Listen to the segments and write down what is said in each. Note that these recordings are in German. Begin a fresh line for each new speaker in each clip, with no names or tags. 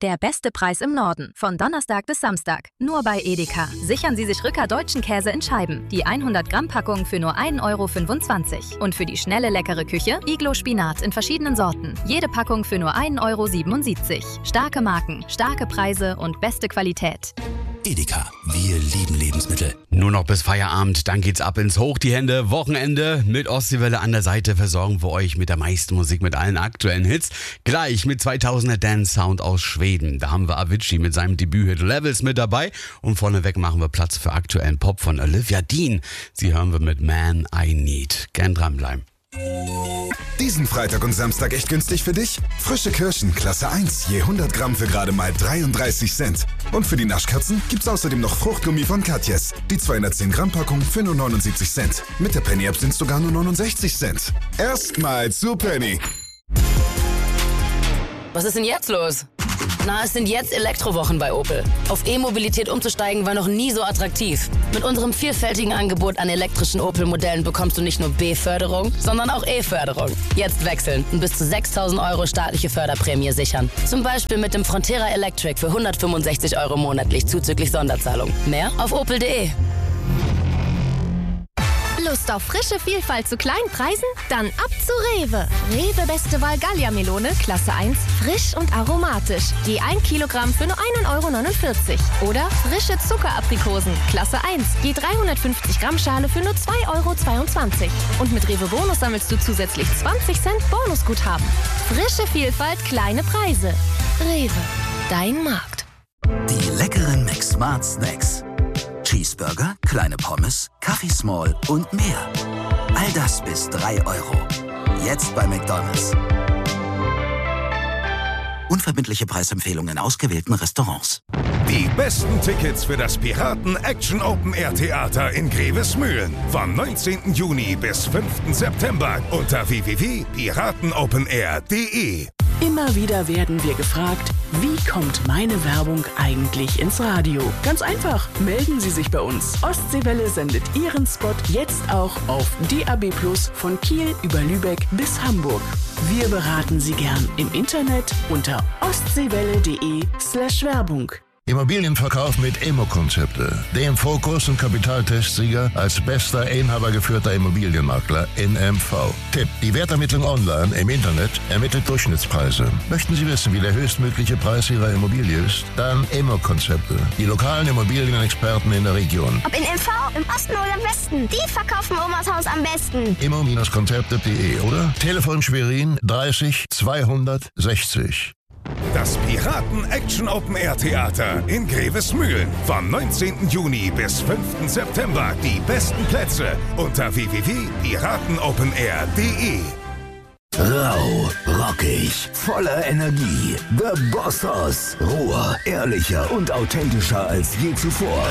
Der beste Preis im Norden. Von Donnerstag bis Samstag. Nur bei Edeka. Sichern Sie sich Rücker deutschen Käse in Scheiben. Die 100-Gramm-Packung für nur 1,25 €. Und für die schnelle, leckere Küche Iglo Spinat in verschiedenen Sorten. Jede Packung für nur 1,77 €. Starke Marken, starke Preise und beste Qualität.
Edeka, wir lieben Lebensmittel.
Nur noch bis Feierabend, dann geht's ab ins Hoch die Hände. Wochenende mit Ostseewelle an der Seite versorgen wir euch mit der meisten Musik, mit allen aktuellen Hits. Gleich mit 2000er Dance Sound aus Schweden. Da haben wir Avicii mit seinem Debüthit Levels mit dabei. Und vorneweg machen wir Platz für aktuellen Pop von Olivia Dean. Sie hören wir mit Man I Need. Gern dranbleiben.
Diesen Freitag und Samstag echt günstig für dich? Frische Kirschen, Klasse 1, je 100 Gramm für gerade mal 33 Cent. Und für die Naschkatzen gibt's außerdem noch Fruchtgummi von Katjes. Die 210 Gramm Packung für nur 79 Cent. Mit der Penny-App sind's sogar nur 69 Cent. Erstmal zu Penny.
Was ist denn jetzt los? Na, es sind jetzt Elektrowochen bei Opel. Auf E-Mobilität umzusteigen war noch nie so attraktiv. Mit unserem vielfältigen Angebot an elektrischen Opel-Modellen bekommst du nicht nur B-Förderung, sondern auch E-Förderung. Jetzt wechseln und bis zu 6.000 € staatliche Förderprämie sichern. Zum Beispiel mit dem Frontera Electric für 165 € monatlich zuzüglich Sonderzahlung. Mehr auf opel.de.
Lust auf frische Vielfalt zu kleinen Preisen? Dann ab zu Rewe. Rewe Beste Wahl Gallia-Melone, Klasse 1, frisch und aromatisch. Je 1 Kilogramm für nur 1,49 €. Oder frische Zuckeraprikosen, Klasse 1, je 350 Gramm Schale für nur 2,22 €. Und mit Rewe Bonus sammelst du zusätzlich 20 Cent Bonusguthaben. Frische Vielfalt, kleine Preise. Rewe, dein Markt.
Die leckeren McSmart Snacks. Cheeseburger, kleine Pommes, Kaffee Small und mehr. All das bis 3 €. Jetzt bei McDonald's. Unverbindliche Preisempfehlungen in ausgewählten Restaurants.
Die besten Tickets für das Piraten Action Open Air Theater in Grevesmühlen. Vom 19. Juni bis 5. September unter www.piratenopenair.de.
Immer wieder werden wir gefragt, wie kommt meine Werbung eigentlich ins Radio? Ganz einfach, melden Sie sich bei uns. Ostseewelle sendet Ihren Spot jetzt auch auf DAB+ von Kiel über Lübeck bis Hamburg. Wir beraten Sie gern im Internet unter ostseewelle.de/Werbung.
Immobilienverkauf mit Immo-Konzepte, dem Fokus- und Kapitaltestsieger als bester inhabergeführter Immobilienmakler in MV. Tipp: Die Wertermittlung online im Internet ermittelt Durchschnittspreise. Möchten Sie wissen, wie der höchstmögliche Preis Ihrer Immobilie ist? Dann Immo-Konzepte, die lokalen Immobilienexperten in der Region.
Ob in MV, im Osten oder im Westen, die verkaufen Omas Haus am besten.
Immo-Konzepte.de oder Telefon Schwerin 30 260.
Das Piraten Action Open Air Theater in Grevesmühlen. Vom 19. Juni bis 5. September. Die besten Plätze unter www.piratenopenair.de.
Rau, rockig, voller Energie. The Bossos. Roher, ehrlicher und authentischer als je zuvor.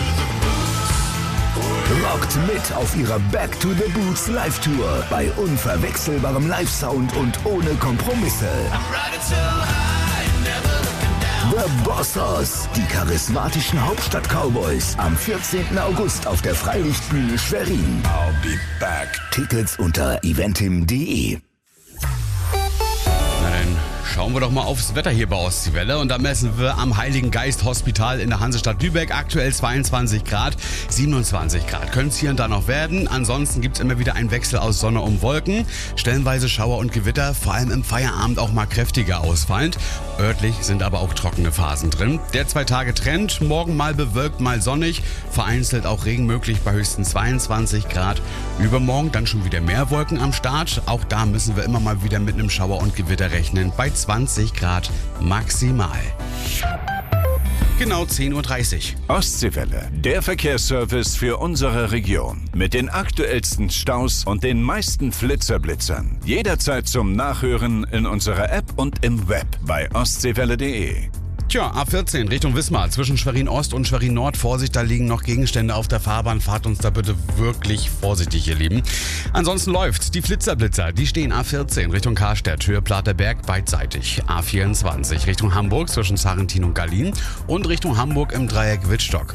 Rockt mit auf ihrer Back to the Boots Live-Tour bei unverwechselbarem Live-Sound und ohne Kompromisse. The Bossos, die charismatischen Hauptstadt-Cowboys, am 14. August auf der Freilichtbühne Schwerin.
I'll be back.
Tickets unter eventim.de.
Na dann schauen wir doch mal aufs Wetter hier bei Ostseewelle und da messen wir am Heiligen Geist Hospital in der Hansestadt Lübeck aktuell 22 Grad, 27 Grad. Können es hier und da noch werden. Ansonsten gibt es immer wieder einen Wechsel aus Sonne und Wolken. Stellenweise Schauer und Gewitter, vor allem im Feierabend auch mal kräftiger ausfallend. Örtlich sind aber auch trockene Phasen drin. Der 2-Tage-Trend, morgen mal bewölkt, mal sonnig. Vereinzelt auch Regen möglich bei höchstens 22 Grad. Übermorgen dann schon wieder mehr Wolken am Start. Auch da müssen wir immer mal wieder mit einem Schauer und Gewitter rechnen. Bei 20 Grad maximal. Genau 10:30 Uhr.
Ostseewelle, der Verkehrsservice für unsere Region. Mit den aktuellsten Staus und den meisten Flitzerblitzern. Jederzeit zum Nachhören in unserer App und im Web bei ostseewelle.de.
Tja, A14 Richtung Wismar, zwischen Schwerin Ost und Schwerin Nord. Vorsicht, da liegen noch Gegenstände auf der Fahrbahn. Fahrt uns da bitte wirklich vorsichtig, ihr Lieben. Ansonsten läuft's. Die Flitzerblitzer, die stehen A14 Richtung Karstedt, Höhe Platerberg beidseitig. A24 Richtung Hamburg zwischen Sarrentin und Gallien und Richtung Hamburg im Dreieck Wittstock.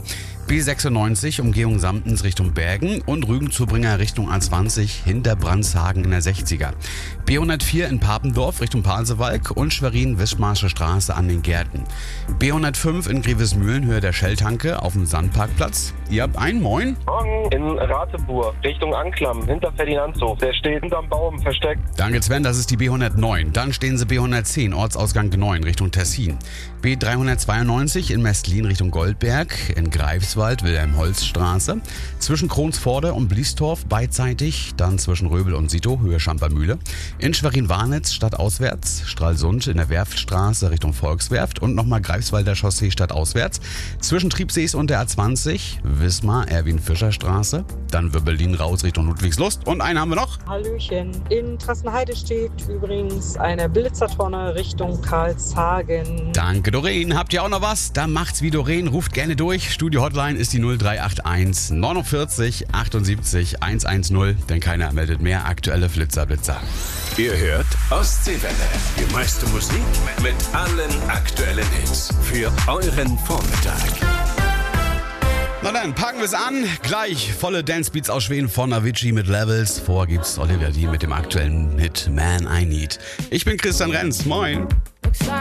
B96 Umgehung Samtens Richtung Bergen und Rügen-Zubringer Richtung A20 hinter Brandshagen in der 60er. B104 in Papendorf Richtung Pasewalk und Schwerin-Wischmarsche Straße an den Gärten. B105 in Grevesmühlen Höhe der Shell-Tanke auf dem Sandparkplatz. Ihr habt einen, moin.
Morgen in Rateburg Richtung Anklam hinter Ferdinandshof. Der steht hinterm Baum versteckt.
Danke Sven, das ist die B109. Dann stehen sie B110 Ortsausgang 9 Richtung Tessin. B392 in Mestlin Richtung Goldberg, in Greifswald Wilhelm-Holz-Straße, zwischen Kronsforde und Bliestorf beidseitig, dann zwischen Röbel und Sito Höhe Schampermühle, in Schwerin-Warnitz stadtauswärts, Stralsund in der Werftstraße Richtung Volkswerft und nochmal Greifswalder Chaussee stadtauswärts, zwischen Triebsees und der A20, Wismar Erwin-Fischer-Straße, dann Wirbelin raus Richtung Ludwigslust und einen haben wir noch.
Hallöchen. In Trassenheide steht übrigens eine Blitzertonne Richtung Karlshagen.
Danke Doreen. Habt ihr auch noch was? Dann macht's wie Doreen. Ruft gerne durch. Studio-Hotline ist die 0381 49 78 110. Denn keiner meldet mehr aktuelle Flitzer-Blitzer.
Ihr hört Ostseewelle. Die meiste Musik mit allen aktuellen Hits. Für euren Vormittag.
Na dann, packen wir es an. Gleich volle Dancebeats aus Schweden von Avicii mit Levels. Vorher gibt's Olivia D mit dem aktuellen Hit Man I Need. Ich bin Christian Renz. Moin.